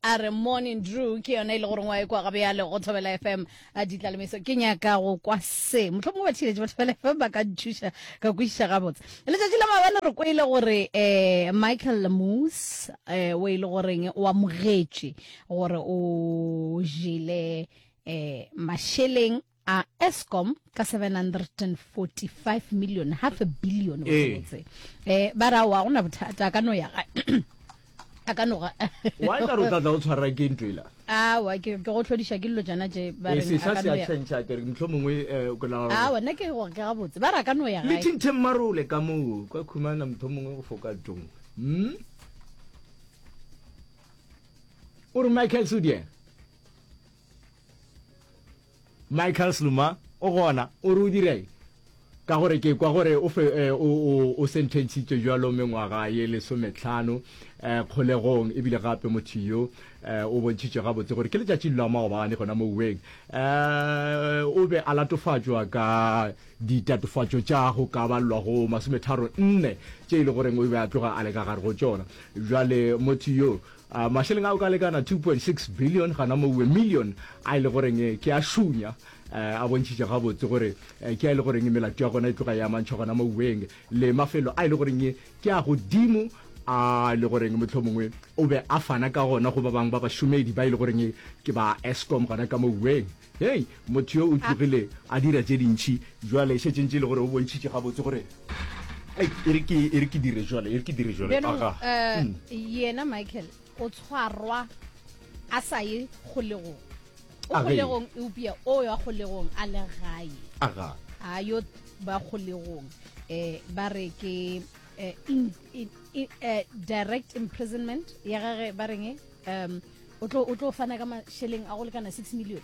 are morning Drew ke yona ile gore ngwa e kwa gabe ya le go Thobela FM a ditlalemeso ke nyaka go kwa se motho mo ba tshile ba Thobela FM ba ka ntshusha ka kwisha ga botse le tšatši la mabane re kwa ile gore Michael Moose o ile goreng wa mogetše gore o jile masheleng a Eskom ka 745 million, half a billion bara wa gona bothata ka no ya aka no ga wa ka rota da o tshwara ke ntwela wa ke go tlhodisha ke lo jana je ba re aka no ya tsentsa ke mhlomongwe go la wa nna ke go ga botse ba ra ka no ya ga le tinthe marole ka mo kwa khumana mthomongwe go foka tong Michael Sudie Michael Sluma o gona o ru direi ka gore ke kwa gore o sentence tse jwalo mengwaga ye le 15 kgolegong e bile gape mothiyo o bontšitše ga botse gore ke le tšatši la maobane gona mo weng o be a latofatšwa ka ditatofatšo tša go ka balwa go 34 tše ile gore o be a tloga a le ka gare go tšona jwale mothiyo masheleng a o ka lekana 2.6 billion gana mo million a ile goreng ke a shunya a bontšitše ga botse gore ke a ile goreng melato ya gona e tloga ya mantšho gona mo weng le mafelo a ile goreng ke a godimo a le goreng mohlomongwe o be a fana ka gona go ba bang ba bašomedi ba ile goreng ke ba Eskom gona ka mo weng hey motho yo o tlogile a dira tše dintšhi jwale se tšentše le gore o bontšitše ga botse gore e re ke dire jwale aga yena Michael o tshwarwa a sa ye kgolegong o kgolegong e upia o ya kgolegong a le gae aga a yo ba kgolegong ba re ke direct imprisonment ya gage ba reng o tlo fana ka masheleng a go lekana 6 million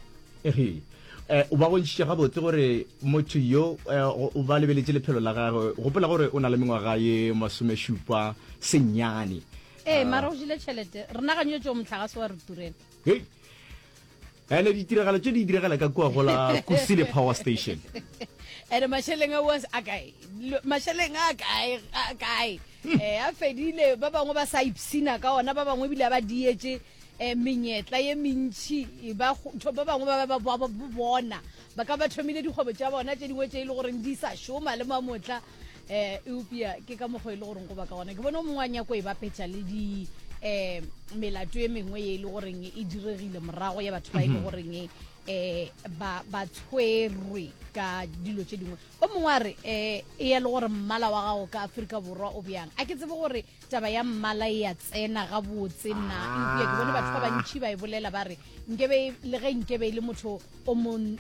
o ba gontšitše ga botse gore motho yo o ba lebeletše lephelo la gagwe gopola gore o na le mengwaga ye 17 senyane mara o jile tšhelete re naganyetše o motlhagase wa re turela ene ditiragalo tše di diragala ka kua gola Kusile power station ene masheleng a kae a fedile ba bangwe ba sa ipsina ka ona ba bangwe bile ba dietše menyetla ye mentši ba bangwe ba bona ba ka ba thomile dikgwebo tša bona tše dingwe tše e le gore di sa šoma le mamotla upia ke ka mokgwa e le goreng go ba ka gona ke bona o mongwe a nyako e ba petša le di melato e mengwe ye e le goreng e diregile morago ya batho ba e le goreng ba tshwerwe ka dilo tše dingwe o mongwe a re e ya le gore mmala wa gago ka Afrika Borwa o bjang a ke tsebe gore taba ya mmala e ya tsena ga botse nna upia ke bone batho ba bantši ba e bolela ba re nkebe le motho o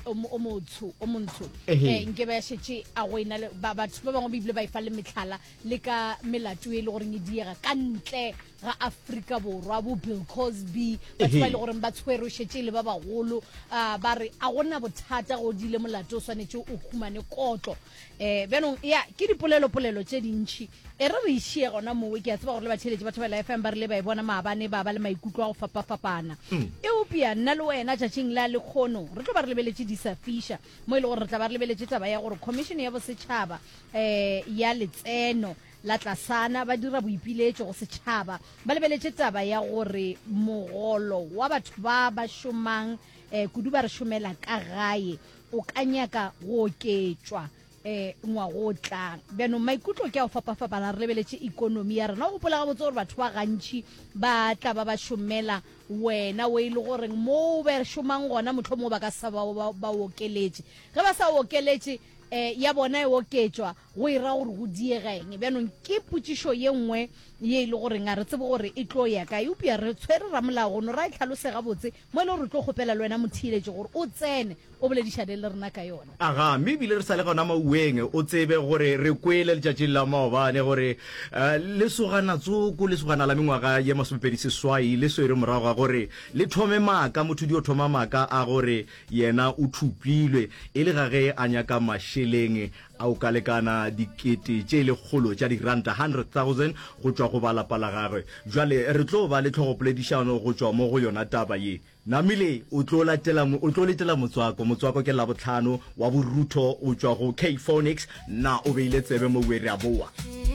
montsho nkebe ya šetše a go ena batho ba bangwe ba ibile ba ifa le metlhala le ka melato e le goreng e diega ka ntle ga Afrika Borwa bo Bill Cosby batho ba le goreng ba tshwerwe šetše le ba bagolo ba re a gona bothata go dile molato o swanetše o khumane kotlo bjanong ya ke dipolelo tše dintšhi re išie gona mowe ke a tseba gore le batšheletše batho ba la FM ba rile ba e bona maabane ba ba le maikutlo a go fapafapana e upia nna le wena tšatšing la lekgono re tlo ba re lebeletše disafisha mo e le gore re tla ba re lebeletše taba ya gore commission ya bosetšhaba ya letseno la tlasana ba dira boipiletšo go setšhaba ba lebeletše taba ya gore mogolo wa batho ba šomang kudu ba re šomela ka gae o ka nyaka go oketšwa ngwago tlang bjanong maikutlo ke a go fapafapana re lebeletše ikonomi ya rena o gopola ga botse gore batho ba gantši ba tla ba šomela wena o e le goreng mo ba re šomang gona motlho mo ba ka sa ba okeletše ge ba sa okeletše ya bona e oketšwa go ira gore go diegeng bjanong ke potšišo ye nngwe ye e le goreng a re tsebe gore e tlo ya ka upia re tshwere ramolagono ra e tlhalosega botse mo e le gore re tlo kgopela le wena motheeletše gore o tsene o boledišane le rena ka yona aga mme ebile re sa le gona maueng o tsebe gore re kwele letšatši la maobane gore lesogana tsoko lesogana la mengwaga ye 27 le swere morago ga gore le thome maaka motho di o thoma maaka a gore yena o thupilwe e le ga ge a nyaka masheleng a o ka lekana dikete tše le kgolo tša diranta 100,000 go tšwa go balapa la gagwe jwale re tlo ba le tlhogopoledišano go tšwa mo go yona taba ye namile o tlo letela motswako ke la botlhano wa borutho o tšwa go K Phonics na o beile tsebe mo were a boa